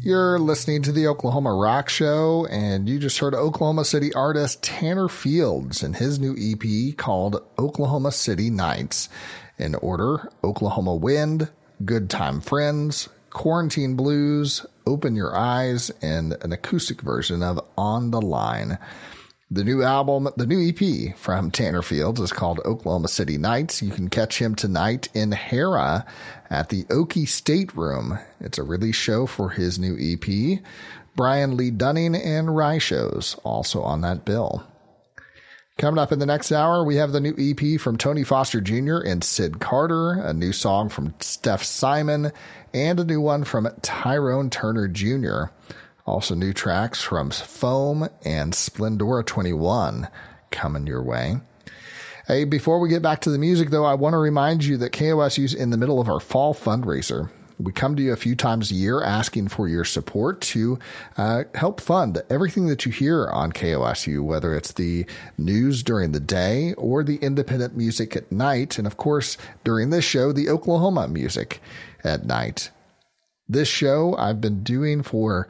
You're listening to the Oklahoma Rock Show, and you just heard Oklahoma City artist Tanner Fields and his new EP called Oklahoma City Nights. In order, Oklahoma Wind, Good Time Friends, Quarantine Blues, Open Your Eyes, and an acoustic version of On the Line. The new EP from Tanner Fields is called Oklahoma City Nights. You can catch him tonight in Hera at the Okie State Room. It's a release show for his new EP. Brian Lee Dunning and Rye Shows also on that bill. Coming up in the next hour, we have the new EP from Tony Foster Jr. and Sid Carter, a new song from Steph Simon, and a new one from Tyrone Turner Jr., also new tracks from Foam and Splendora 21 coming your way. Hey, before we get back to the music, though, I want to remind you that KOSU's in the middle of our fall fundraiser. We come to you a few times a year asking for your support to help fund everything that you hear on KOSU, whether it's the news during the day or the independent music at night. And, of course, during this show, the Oklahoma music at night. This show I've been doing for,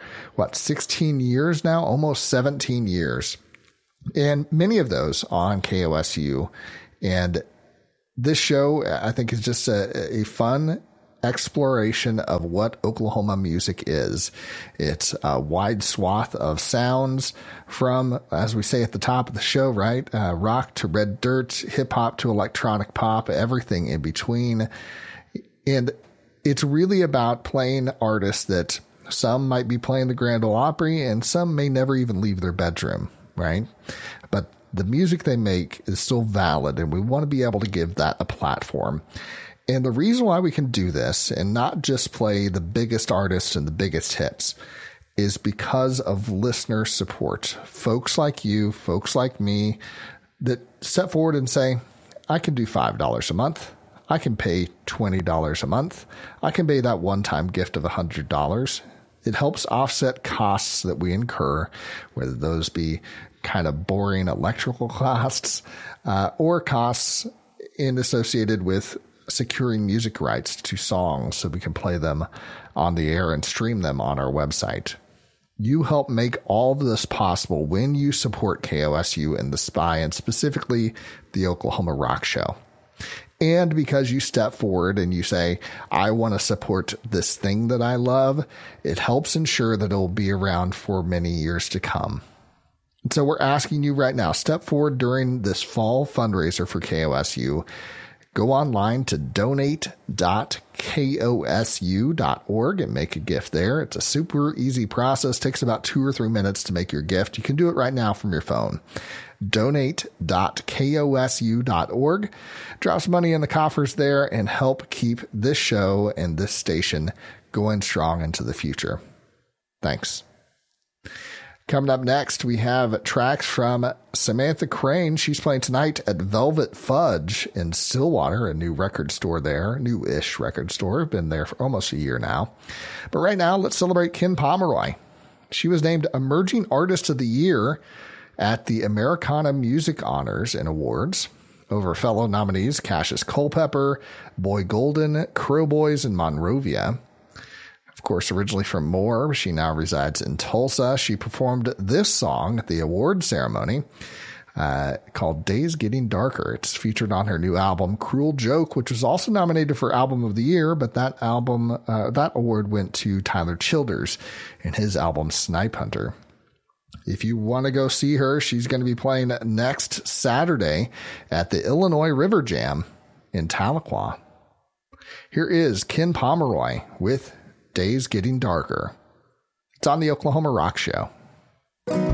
16 years now, almost 17 years. And many of those on KOSU. And this show, I think, is just a fun exploration of what Oklahoma music is. It's a wide swath of sounds from, as we say at the top of the show, right? Rock to red dirt, hip hop to electronic pop, everything in between. And it's really about playing artists that some might be playing the Grand Ole Opry and some may never even leave their bedroom, right? But the music they make is still valid, and we want to be able to give that a platform. And the reason why we can do this and not just play the biggest artists and the biggest hits is because of listener support. Folks like you, folks like me that step forward and say, I can do $5 a month. I can pay $20 a month. I can pay that one-time gift of $100. It helps offset costs that we incur, whether those be kind of boring electrical costs or costs associated with securing music rights to songs so we can play them on the air and stream them on our website. You help make all of this possible when you support KOSU and The Spy, and specifically the Oklahoma Rock Show. And because you step forward and you say, I want to support this thing that I love, it helps ensure that it will be around for many years to come. And so we're asking you right now, step forward during this fall fundraiser for KOSU. Go online to donate.kosu.org and make a gift there. It's a super easy process. Takes about 2 or 3 minutes to make your gift. You can do it right now from your phone. Donate.kosu.org. Drop some money in the coffers there and help keep this show and this station going strong into the future. Thanks. Coming up next, we have tracks from Samantha Crane. She's playing tonight at Velvet Fudge in Stillwater, a new record store there, new-ish record store. Been there for almost a year now. But right now, let's celebrate Ken Pomeroy. She was named Emerging Artist of the Year at the Americana Music Honors and Awards over fellow nominees Cassius Culpepper, Boy Golden, Crow Boys, and Monrovia. Of course, originally from Moore, she now resides in Tulsa. She performed this song at the award ceremony called Days Getting Darker. It's featured on her new album, Cruel Joke, which was also nominated for Album of the Year, but that award went to Tyler Childers and his album Snipe Hunter. If you want to go see her, she's going to be playing next Saturday at the Illinois River Jam in Tahlequah. Here is Ken Pomeroy with Days Getting Darker. It's on the Oklahoma Rock Show.